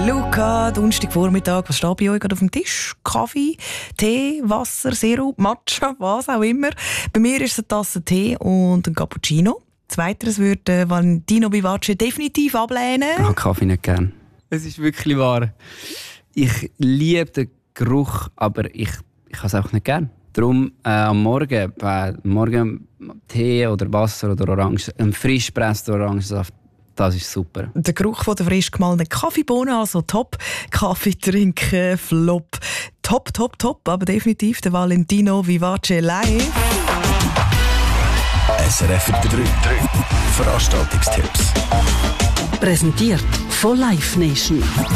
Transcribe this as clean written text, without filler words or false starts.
Luca, Donnerstagvormittag, was steht bei euch gerade auf dem Tisch? Kaffee, Tee, Wasser, Sirup, Matcha, was auch immer. Bei mir ist es eine Tasse Tee und ein Cappuccino. Zweiteres würde Valentino Vivace definitiv ablehnen. Ich habe Kaffee nicht gern. Es ist wirklich wahr. Ich liebe den Geruch, aber ich habe es auch nicht gern. Darum am Morgen Tee oder Wasser oder Orange, ein frisch gepresster Orangensaft, das ist super. Der Geruch von der frisch gemahlenen Kaffeebohnen, also top. Kaffee trinken, flop. Top, top, top, aber definitiv der Valentino Vivace live. SRF 3. Veranstaltungstipps. Präsentiert von Live Nation.